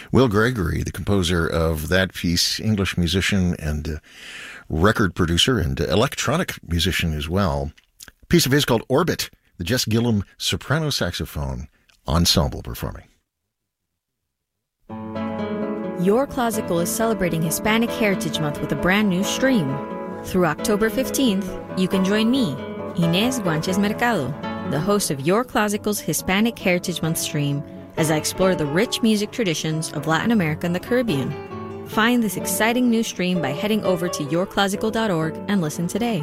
Will Gregory, the composer of that piece, English musician and record producer and electronic musician as well. A piece of his called Orbit, the Jess Gillum soprano saxophone ensemble performing. Your Classical is celebrating Hispanic Heritage Month with a brand new stream. Through October 15th, you can join me, Inés Guanches Mercado, the host of Your Classical's Hispanic Heritage Month stream, as I explore the rich music traditions of Latin America and the Caribbean. Find this exciting new stream by heading over to yourclassical.org and listen today.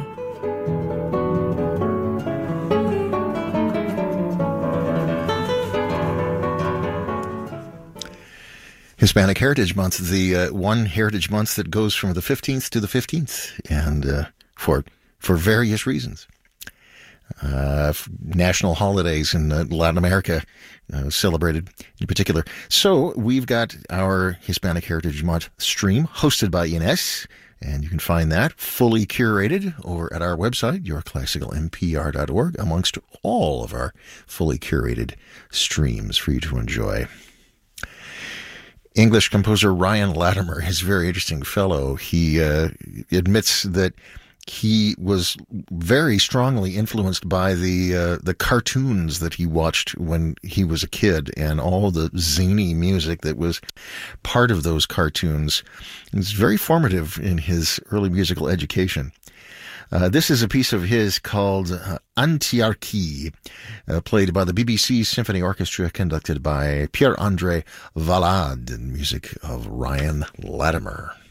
Hispanic Heritage Month, the one Heritage Month that goes from the 15th to the 15th, and for various reasons. National holidays in Latin America celebrated in particular. So we've got our Hispanic Heritage Month stream hosted by Ines, and you can find that fully curated over at our website, yourclassicalmpr.org, amongst all of our fully curated streams for you to enjoy. English composer Ryan Latimer is a very interesting fellow. He admits that he was very strongly influenced by the cartoons that he watched when he was a kid, and all the zany music that was part of those cartoons. It was very formative in his early musical education. This is a piece of his called Antiarchie, played by the BBC Symphony Orchestra, conducted by Pierre-André Valade, and music of Ryan Latimer.